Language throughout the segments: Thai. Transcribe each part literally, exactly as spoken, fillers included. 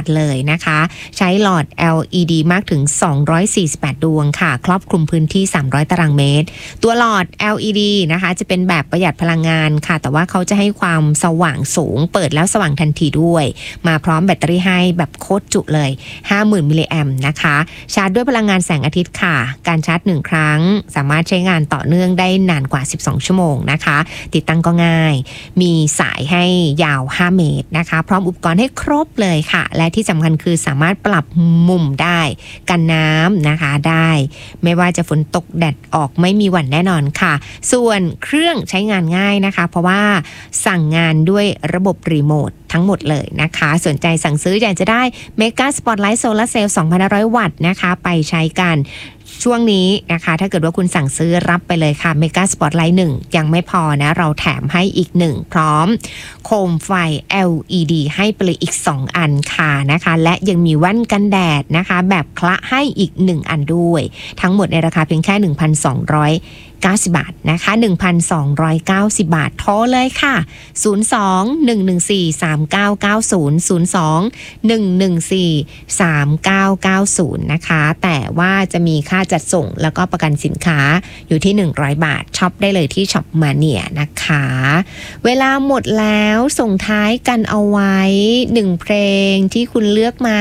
เลยนะคะใช้หลอด แอล อี ดี มากถึงสองร้อยสี่สิบแปดดวงค่ะครอบคลุมพื้นที่สามร้อยตารางเมตรตัวหลอด แอล อี ดี นะคะจะเป็นแบบประหยัดพลังงานค่ะแต่ว่าเขาจะให้ความสว่างสูงเปิดแล้วสว่างทันทีด้วยมาพร้อมแบตเตอรี่ให้แบบโคตรจุเลย ห้าหมื่น มิลลิแอมป์นะคะชาร์จด้วยพลังงานแสงอาทิตย์ค่ะการชาร์จหนึ่งครั้งสามารถใช้งานต่อเนื่องได้นานกว่าสิบสองชั่วโมงนะคะติดตั้งก็ง่ายมีสายให้ยาวห้าเมตรนะคะพร้อมอุปกรณ์ให้ครบเลยค่ะและที่สำคัญคือสามารถปรับมุมได้กันน้ำนะคะได้ไม่ว่าจะฝนตกแดดออกไม่มีหวั่นแน่นอนค่ะส่วนเครื่องใช้งานง่ายนะคะเพราะว่าสั่งงานด้วยระบบรีโมททั้งหมดเลยนะคะสนใจสั่งซื้ออยากจะได้ Mega Spotlight Solar Cell สองพันห้าร้อย วัตต์นะคะไปใช้กันช่วงนี้นะคะถ้าเกิดว่าคุณสั่งซื้อรับไปเลยค่ะ Mega Spotlight หนึ่งยังไม่พอนะเราแถมให้อีกหนึ่งพร้อมโคมไฟ แอล อี ดี ให้ไปเลยอีกสองอันค่ะนะคะและยังมีแว่นกันแดดนะคะแบบคละให้อีกหนึ่งอันด้วยทั้งหมดในราคาเพียงแค่ หนึ่งพันสองร้อยเก้าสิบ บาทนะคะ หนึ่งพันสองร้อยเก้าสิบ บาทโทรเลยค่ะศูนย์ สอง หนึ่ง หนึ่ง สี่ สาม เก้า เก้า ศูนย์ ศูนย์ สอง หนึ่ง หนึ่ง สี่ สาม เก้า เก้า ศูนย์นะคะแต่ว่าจะมีค่าจัดส่งแล้วก็ประกันสินค้าอยู่ที่หนึ่งร้อยบาทช็อปได้เลยที่ช็อปมาเนียนะคะเวลาหมดแล้วส่งท้ายกันเอาไว้หนึ่งเพลงที่คุณเลือกมา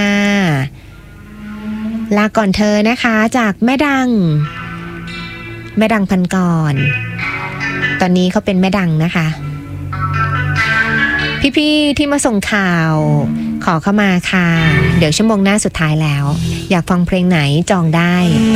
ลาก่อนเธอนะคะจากแม่ดังแม่ดังพันกรตอนนี้เขาเป็นแม่ดังนะคะพี่ๆที่มาส่งข่าวขอเข้ามาค่ะเดี๋ยวชั่วโมงหน้าสุดท้ายแล้วอยากฟังเพลงไหนจองได้